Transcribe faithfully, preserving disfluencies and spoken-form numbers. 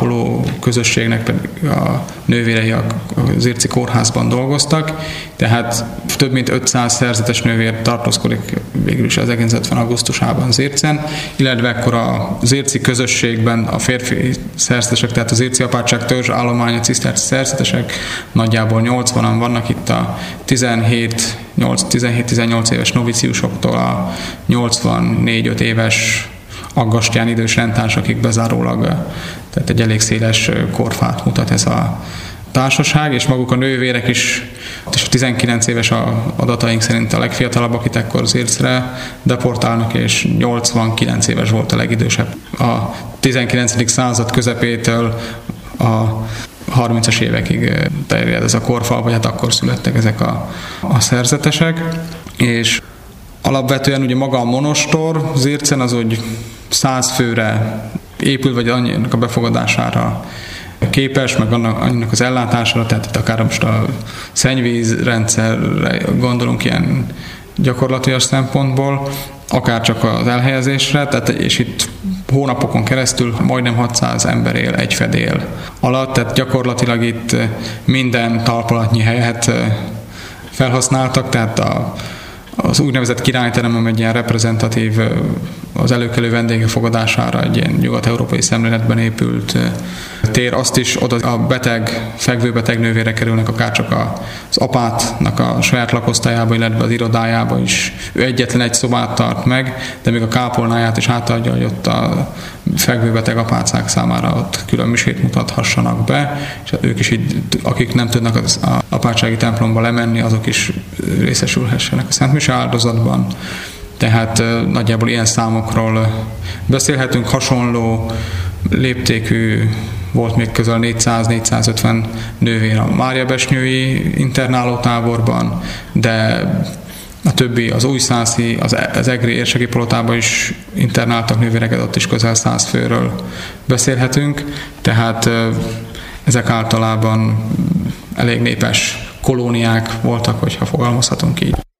ápoló közösségnek pedig a nővérei a Zirci kórházban dolgoztak, tehát több mint ötszáz szerzetes nővér tartózkodik végül is ezerkilencszázötven. augusztusában Zircen, illetve akkor a Zirci közösségben a férfi szerzetesek, tehát a Zirci apátság törzs állománya ciszterci szerzetesek nagyjából nyolcvanan vannak, itt a tizenhét tizennyolc éves noviciusoktól a nyolcvannégy-öt éves aggastyán idős rendtárs, akik bezárólag, tehát egy elég széles korfát mutat ez a társaság, és maguk a nővérek is, és a tizenkilenc éves adataink szerint a legfiatalabb, akit ekkor Zircre deportálnak, és nyolcvankilenc éves volt a legidősebb. A tizenkilencedik század közepétől a harmincas évekig terjed ez a korfal, vagy hát akkor születtek ezek a, a szerzetesek, és alapvetően ugye maga a monostor Zircen az úgy száz főre épül, vagy annak a befogadására képes, meg annak, annak az ellátására, tehát itt akár most a szennyvízrendszerre gondolunk ilyen gyakorlatilag szempontból, akár csak az elhelyezésre, tehát, és itt hónapokon keresztül majdnem hatszáz ember él egy fedél alatt, tehát gyakorlatilag itt minden talpalatnyi helyet felhasználtak, tehát a az úgynevezett királyterem, amely egy ilyen reprezentatív, az előkelő vendégek fogadására egy ilyen nyugat-európai szemléletben épült tér, azt is oda a beteg, fekvőbeteg nővére kerülnek, akár csak az apátnak a saját lakosztályába, illetve az irodájába is. Ő egyetlen egy szobát tart meg, de még a kápolnáját is átadja, hogy ott a fekvőbeteg apácák számára ott külön misét mutathassanak be, és ők is így, akik nem tudnak az apátsági templomba lemenni, azok is részesülhessenek a Szent Mise áldozatban. Tehát nagyjából ilyen számokról beszélhetünk, hasonló léptékű volt még közel négyszáz-négyszázötven nővér a Máriabesnyői internálótáborban, de a többi, az újszászi, az, az egri érseki palotában is internáltak nővéreket, ott is közel száz főről beszélhetünk, tehát ezek általában elég népes kolóniák voltak, hogyha fogalmazhatunk így.